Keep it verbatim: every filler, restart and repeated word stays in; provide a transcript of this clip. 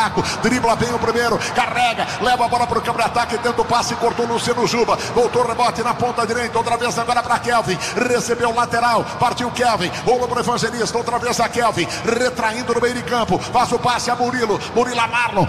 Dribla bem o primeiro, carrega, leva a bola para o campo de ataque, tenta o passe, cortou o Luciano Juba, voltou o rebote na ponta direita, outra vez agora para Kelvin, recebeu o lateral, partiu Kelvin, rolou para o Evangelista, outra vez a Kelvin, retraindo no meio de campo, faz o passe a Murilo, Murilo a Marlon,